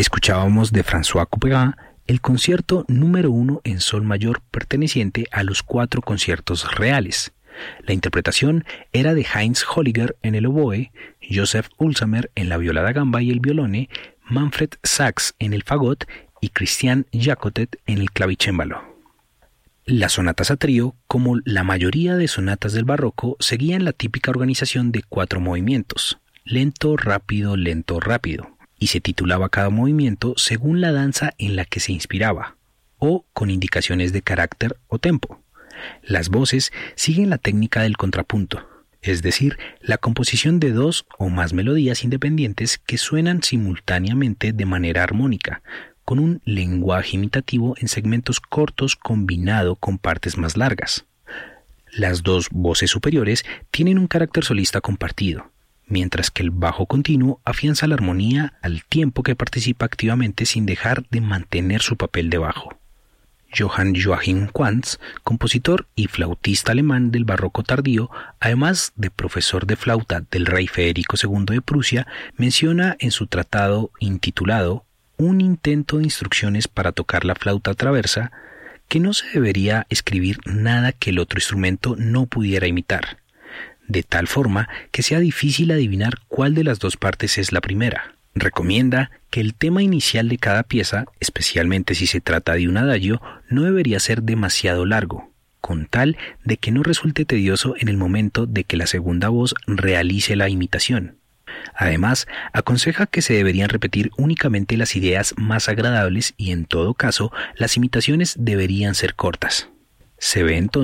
Escuchábamos de François Couperin el concierto número 1 en sol mayor perteneciente a los 4 conciertos reales. La interpretación era de Heinz Holliger en el oboe, Joseph Ulsamer en la viola da gamba y el violone, Manfred Sachs en el fagot y Christian Jacotet en el clavicémbalo. Las sonatas a trío, como la mayoría de sonatas del barroco, seguían la típica organización de 4 movimientos, lento, rápido, y se titulaba cada movimiento según la danza en la que se inspiraba, o con indicaciones de carácter o tempo. Las voces siguen la técnica del contrapunto, es decir, la composición de 2 o más melodías independientes que suenan simultáneamente de manera armónica, con un lenguaje imitativo en segmentos cortos combinado con partes más largas. Las 2 voces superiores tienen un carácter solista compartido, mientras que el bajo continuo afianza la armonía al tiempo que participa activamente sin dejar de mantener su papel de bajo. Johann Joachim Quantz, compositor y flautista alemán del barroco tardío, además de profesor de flauta del rey Federico II de Prusia, menciona en su tratado intitulado Un intento de instrucciones para tocar la flauta traversa que no se debería escribir nada que el otro instrumento no pudiera imitar, de tal forma que sea difícil adivinar cuál de las 2 partes es la primera. Recomienda que el tema inicial de cada pieza, especialmente si se trata de un adagio, no debería ser demasiado largo, con tal de que no resulte tedioso en el momento de que la segunda voz realice la imitación. Además, aconseja que se deberían repetir únicamente las ideas más agradables y, en todo caso, las imitaciones deberían ser cortas. Se ve entonces